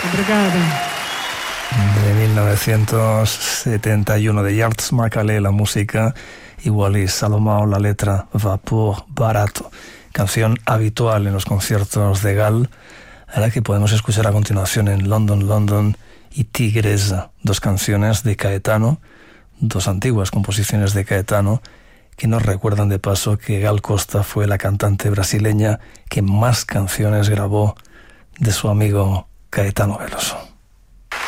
Obrigada. De 1971 de Yards Macalé la música y Wallis Salomao la letra Vapor Barato, canción habitual en los conciertos de Gal, a la que podemos escuchar a continuación en London, London y Tigresa, dos canciones de Caetano, dos antiguas composiciones de Caetano, que nos recuerdan de paso que Gal Costa fue la cantante brasileña que más canciones grabó de su amigo Caetano Veloso.